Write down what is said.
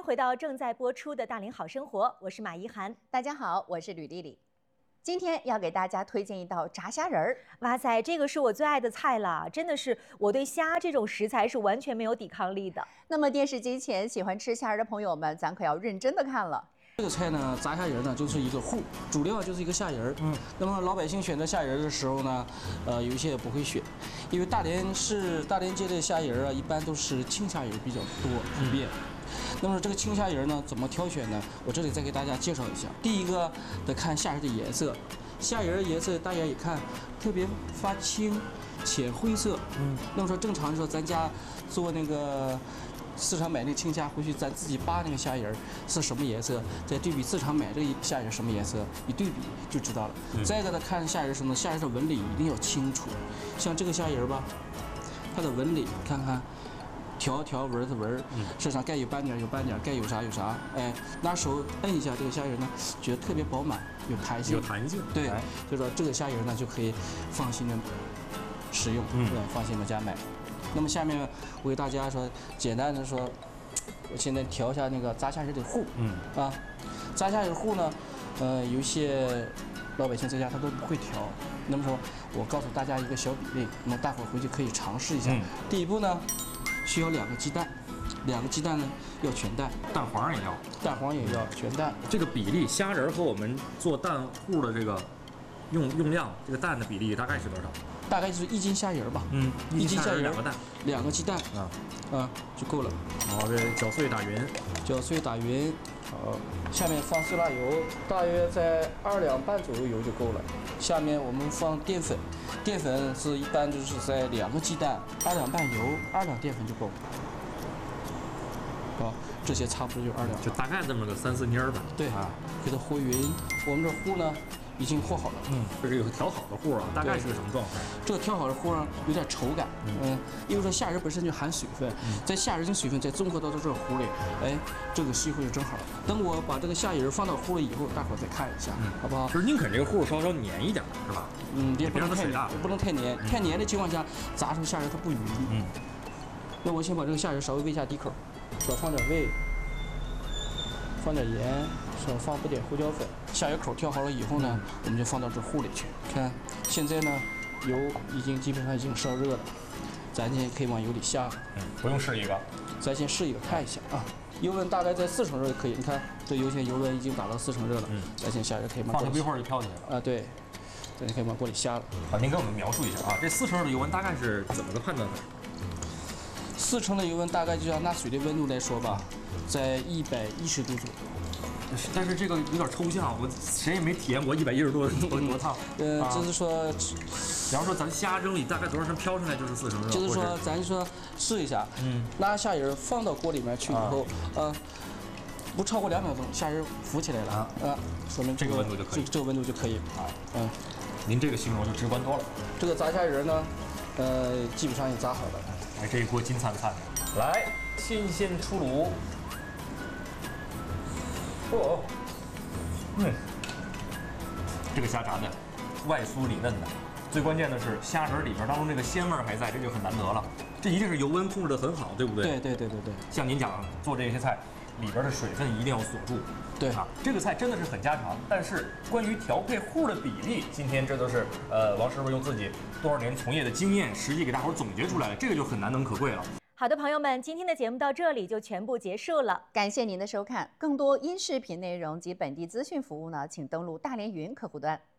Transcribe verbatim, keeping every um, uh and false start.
回到正在播出的《大龄好生活》，我是马怡涵。 大家好，我是吕丽丽。今天要给大家推荐一道炸虾仁儿。 哇塞，这个是我最爱的菜了，真的是我对虾这种食材是完全没有抵抗力的。 那么电视机前喜欢吃虾仁的朋友们，咱可要认真的看了。 这个菜呢，炸虾仁呢就是一个糊，主料就是一个虾仁儿。嗯，那么老百姓选择虾仁的时候呢，呃，有一些也不会选，因为大连市大连街的虾仁啊，一般都是青虾仁比较多普遍。嗯那么这个青虾仁呢，怎么挑选呢？我这里再给大家介绍一下。第一个得看虾仁的颜色，虾仁颜色大家一看特别发青、浅灰色。嗯，那么说正常的时候，咱家做那个市场买那青虾回去，咱自己扒那个虾仁是什么颜色，再对比市场买这个虾仁什么颜色，一对比就知道了。嗯、再一个呢，看虾仁什么，虾仁的纹理一定要清楚。像这个虾仁吧，它的纹理看看。条条纹的纹，身上该有斑点有斑点，该有啥有啥。哎，拿手摁一下这个虾仁呢，觉得特别饱满，有弹性。 有弹性。 对，就说这个虾仁呢就可以放心的使用，嗯，放心的家买。那么下面我给大家说，简单的说，我现在调一下那个炸虾仁的糊，嗯啊，炸虾仁糊呢，呃，有一些老百姓在家他都不会调，那么说我告诉大家一个小比例，那么大伙回去可以尝试一下。嗯、第一步呢。需要两个鸡蛋，两个鸡蛋呢要全蛋， 蛋黄也要， 蛋黄也要全蛋。 这个比例，虾仁和我们做蛋糊的这个用用量，这个蛋的比例大概是多少？ 大概就是一斤虾仁吧。 嗯， 一斤虾仁两个蛋， 两个鸡蛋啊啊就够了。 好，这搅碎打匀， 搅碎打匀。好，下面放色拉油，大约在二两半左右油就够了。下面我们放淀粉，淀粉是一般就是在两个鸡蛋，二两半油，二两淀粉就够。好，这些差不多就二两， 就大概这么个三四妮儿吧。 对啊，给它和匀。我们这糊呢已经和好了， 嗯，这是有调好的糊啊，大概是个什么状态？ 这个调好的糊呢有点稠感，嗯，因为说虾仁本身就含水分，在虾仁的水分再综合到这个糊里，哎，这个吸糊就正好了。等我把这个虾仁放到糊里以后，大伙再看一下，嗯、好不好？ 就是宁肯这个糊稍稍黏一点，是吧？ 嗯，也不能太黏，不能太黏，太黏的情况下，炸出虾仁它不匀。嗯，那我先把这个虾仁稍微煨下底口，少放点味，放点盐。少放不点胡椒粉，虾仁口调好了以后呢，我们就放到这糊里去。看，现在呢，油已经基本上已经烧热了，咱现在可以往油里下。 嗯，不用试一个， 咱先试一个看一下啊。油温大概在四成热就可以。你看，这油现在油温已经达到四成热了。嗯，咱先虾仁可以往放它一会儿就飘起来了。 啊，对，咱可以往锅里下了。 啊，您给我们描述一下啊，这四成热的油温大概是怎么个判断法？ 四成的油温大概就按拿水的温度来说吧，在一百一十度左右。 但是这个有点抽象，我谁也没体验过一百一十度多多烫。 呃，就是说， 比方说咱虾扔里大概多少升飘出来就是四成热。 就是说，咱就说试一下，嗯，拿虾仁放到锅里面去以后，呃，不超过两秒钟，虾仁浮起来了，啊，说明这个温度就可以， 这个温度就可以啊，嗯。 您这个形容就直观多了。 这个炸虾仁呢，呃，基本上也炸好了。 哎，这一锅金灿灿的，来，新鲜出炉。哦，嗯，这个虾炸的外酥里嫩的，最关键的是虾仁里面当中这个鲜味还在，这就很难得了。这一定是油温控制得很好，对不对？ 对对对对对。 像您讲做这些菜，里边的水分一定要锁住。 对啊，这个菜真的是很家常。但是关于调配糊的比例，今天这都是呃王师傅用自己多少年从业的经验，实际给大伙总结出来的，这个就很难能可贵了。 好的，朋友们，今天的节目到这里就全部结束了。 感谢您的收看，更多音视频内容及本地资讯服务呢，请登录大连云客户端。